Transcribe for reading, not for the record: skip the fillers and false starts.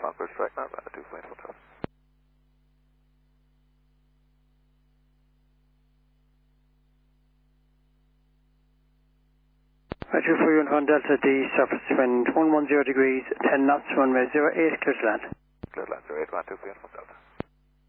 Concord Strike, November 2 for Info Tower. Roger for you on Delta D, surface wind 110 degrees, 10 knots, runway 08, clear to land. Clear to land, 08, 2 for Info Delta.